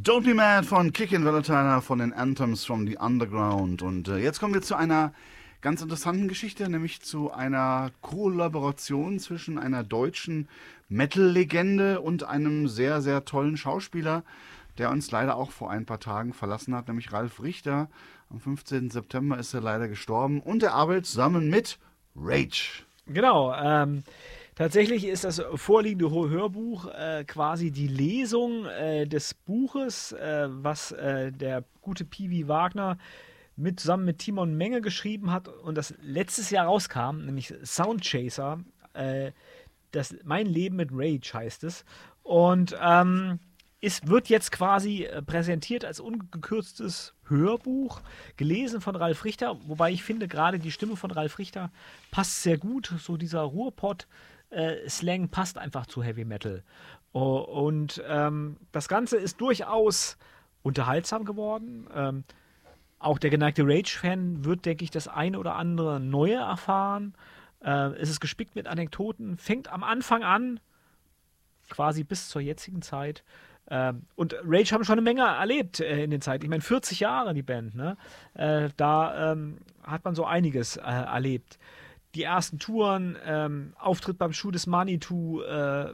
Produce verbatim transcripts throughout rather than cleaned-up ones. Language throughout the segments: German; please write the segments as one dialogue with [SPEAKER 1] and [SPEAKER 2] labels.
[SPEAKER 1] Don't Be Mad von Kickin' Valentine von den Anthems from the Underground. Und äh, jetzt kommen wir zu einer ganz interessanten Geschichte, nämlich zu einer Kollaboration zwischen einer deutschen Metal-Legende und einem sehr, sehr tollen Schauspieler, der uns leider auch vor ein paar Tagen verlassen hat, nämlich Ralf Richter. Am fünfzehnten September ist er leider gestorben und er arbeitet zusammen mit Rage.
[SPEAKER 2] Genau, ähm, tatsächlich ist das vorliegende Hörbuch äh, quasi die Lesung äh, des Buches, äh, was äh, der gute Piwi Wagner mit, zusammen mit Timon Menge geschrieben hat und das letztes Jahr rauskam, nämlich Soundchaser. Äh, das, Mein Leben mit Rage heißt es. Und ähm, es wird jetzt quasi äh, präsentiert als ungekürztes Hörbuch, gelesen von Ralf Richter, wobei ich finde, gerade die Stimme von Ralf Richter passt sehr gut. So dieser Ruhrpott-Slang äh, passt einfach zu Heavy Metal. Oh, und ähm, das Ganze ist durchaus unterhaltsam geworden. Ähm, auch der geneigte Rage-Fan wird, denke ich, das eine oder andere Neue erfahren. Äh, es ist gespickt mit Anekdoten, fängt am Anfang an, quasi bis zur jetzigen Zeit. Ähm, und Rage haben schon eine Menge erlebt äh, in den Zeiten. Ich meine, vierzig Jahre die Band, ne? Äh, da ähm, hat man so einiges äh, erlebt. Die ersten Touren, ähm, Auftritt beim Schuh des Manitou, äh,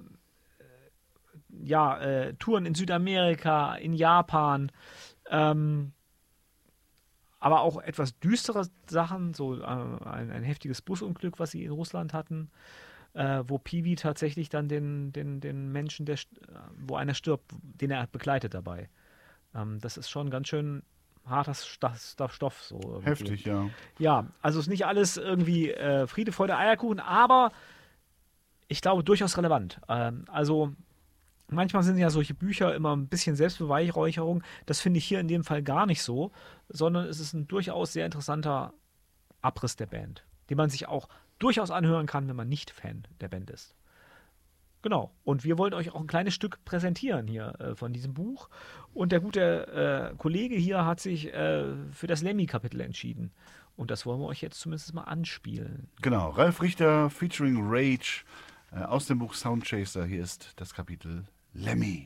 [SPEAKER 2] ja, äh, Touren in Südamerika, in Japan, ähm, aber auch etwas düstere Sachen, so äh, ein, ein heftiges Busunglück, was sie in Russland hatten. Äh, wo Piwi tatsächlich dann den, den, den Menschen, der, wo einer stirbt, den er begleitet dabei. Ähm, das ist schon ganz schön harter Stoff. So irgendwie.
[SPEAKER 1] Heftig, ja.
[SPEAKER 2] Ja, also ist nicht alles irgendwie äh, Friede, Freude, Eierkuchen, aber ich glaube durchaus relevant. Ähm, also manchmal sind ja solche Bücher immer ein bisschen Selbstbeweihräucherung. Das finde ich hier in dem Fall gar nicht so, sondern es ist ein durchaus sehr interessanter Abriss der Band, den man sich auch durchaus anhören kann, wenn man nicht Fan der Band ist. Genau. Und wir wollen euch auch ein kleines Stück präsentieren hier äh, von diesem Buch. Und der gute äh, Kollege hier hat sich äh, für das Lemmy-Kapitel entschieden. Und das wollen wir euch jetzt zumindest mal anspielen.
[SPEAKER 1] Genau. Ralf Richter featuring Rage äh, aus dem Buch Soundchaser. Hier ist das Kapitel Lemmy.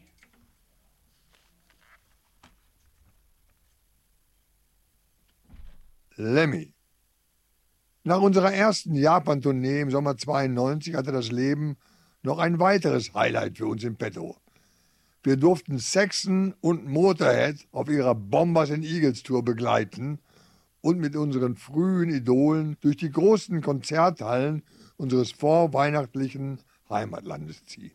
[SPEAKER 3] Lemmy. Nach unserer ersten Japan-Tournee im Sommer zweiundneunzig hatte das Leben noch ein weiteres Highlight für uns im Petto. Wir durften Saxon und Motorhead auf ihrer Bombers and Eagles Tour begleiten und mit unseren frühen Idolen durch die großen Konzerthallen unseres vorweihnachtlichen Heimatlandes ziehen.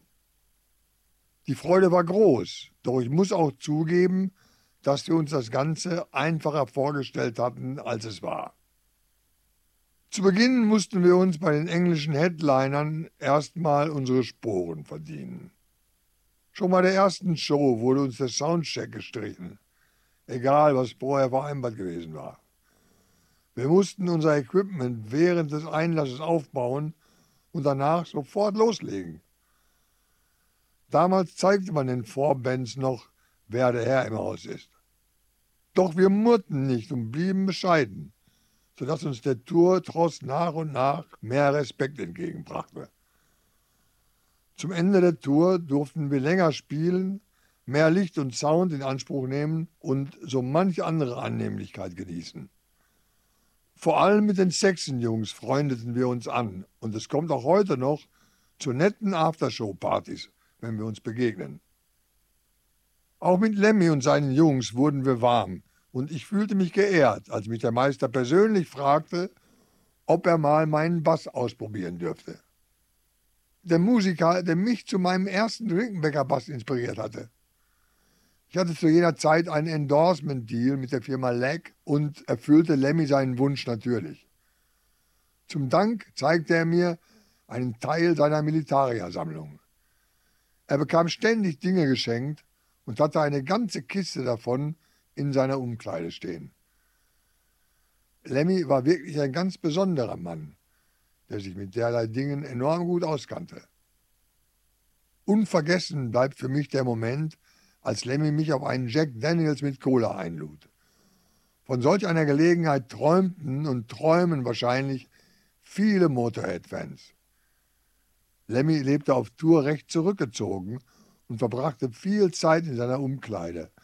[SPEAKER 3] Die Freude war groß, doch ich muss auch zugeben, dass wir uns das Ganze einfacher vorgestellt hatten, als es war. Zu Beginn mussten wir uns bei den englischen Headlinern erstmal unsere Sporen verdienen. Schon bei der ersten Show wurde uns der Soundcheck gestrichen, egal was vorher vereinbart gewesen war. Wir mussten unser Equipment während des Einlasses aufbauen und danach sofort loslegen. Damals zeigte man den Vorbands noch, wer der Herr im Haus ist. Doch wir murrten nicht und blieben bescheiden, sodass uns der Tour-Tross nach und nach mehr Respekt entgegenbrachte. Zum Ende der Tour durften wir länger spielen, mehr Licht und Sound in Anspruch nehmen und so manche andere Annehmlichkeit genießen. Vor allem mit den Saxon-Jungs freundeten wir uns an und es kommt auch heute noch zu netten Aftershow-Partys, wenn wir uns begegnen. Auch mit Lemmy und seinen Jungs wurden wir warm. Und ich fühlte mich geehrt, als mich der Meister persönlich fragte, ob er mal meinen Bass ausprobieren dürfte. Der Musiker, der mich zu meinem ersten Rickenbacker-Bass inspiriert hatte. Ich hatte zu jener Zeit einen Endorsement-Deal mit der Firma Leg und erfüllte Lemmy seinen Wunsch natürlich. Zum Dank zeigte er mir einen Teil seiner Militaria-Sammlung. Er bekam ständig Dinge geschenkt und hatte eine ganze Kiste davon in seiner Umkleide stehen. Lemmy war wirklich ein ganz besonderer Mann, der sich mit derlei Dingen enorm gut auskannte. Unvergessen bleibt für mich der Moment, als Lemmy mich auf einen Jack Daniels mit Cola einlud. Von solch einer Gelegenheit träumten und träumen wahrscheinlich viele Motorhead-Fans. Lemmy lebte auf Tour recht zurückgezogen und verbrachte viel Zeit in seiner Umkleide,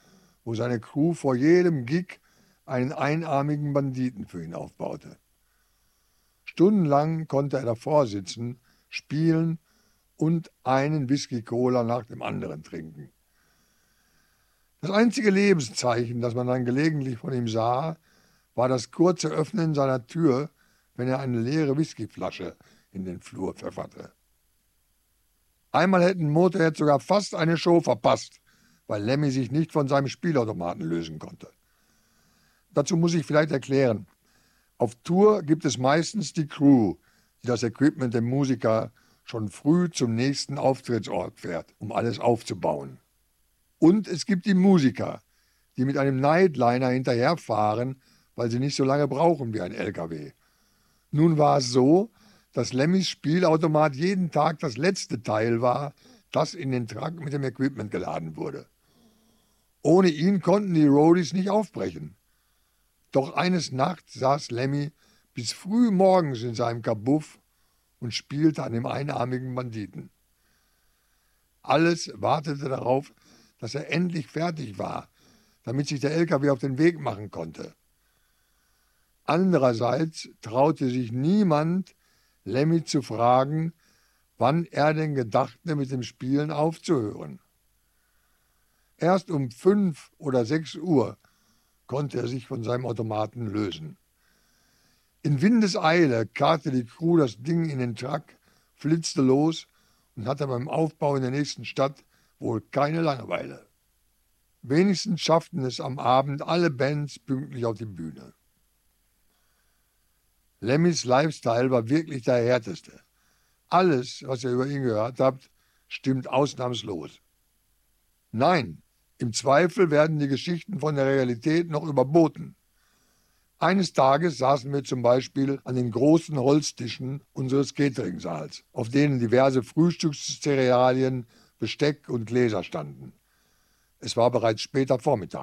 [SPEAKER 3] wo seine Crew vor jedem Gig einen einarmigen Banditen für ihn aufbaute. Stundenlang konnte er davor sitzen, spielen und einen Whisky-Cola nach dem anderen trinken. Das einzige Lebenszeichen, das man dann gelegentlich von ihm sah, war das kurze Öffnen seiner Tür, wenn er eine leere Whiskyflasche in den Flur pfefferte. Einmal hätten Motorhead sogar fast eine Show verpasst, weil Lemmy sich nicht von seinem Spielautomaten lösen konnte. Dazu muss ich vielleicht erklären: Auf Tour gibt es meistens die Crew, die das Equipment dem Musiker schon früh zum nächsten Auftrittsort fährt, um alles aufzubauen. Und es gibt die Musiker, die mit einem Nightliner hinterherfahren, weil sie nicht so lange brauchen wie ein L K W. Nun war es so, dass Lemmys Spielautomat jeden Tag das letzte Teil war, das in den Truck mit dem Equipment geladen wurde. Ohne ihn konnten die Roadies nicht aufbrechen. Doch eines Nachts saß Lemmy bis früh morgens in seinem Kabuff und spielte an dem einarmigen Banditen. Alles wartete darauf, dass er endlich fertig war, damit sich der L K W auf den Weg machen konnte. Andererseits traute sich niemand, Lemmy zu fragen, wann er denn gedachte, mit dem Spielen aufzuhören. Erst um fünf oder sechs Uhr konnte er sich von seinem Automaten lösen. In Windeseile karrte die Crew das Ding in den Truck, flitzte los und hatte beim Aufbau in der nächsten Stadt wohl keine Langeweile. Wenigstens schafften es am Abend alle Bands pünktlich auf die Bühne. Lemmys Lifestyle war wirklich der härteste. Alles, was ihr über ihn gehört habt, stimmt ausnahmslos. Nein, im Zweifel werden die Geschichten von der Realität noch überboten. Eines Tages saßen wir zum Beispiel an den großen Holztischen unseres Cateringsaals, auf denen diverse Frühstückscerealien, Besteck und Gläser standen. Es war bereits später Vormittag.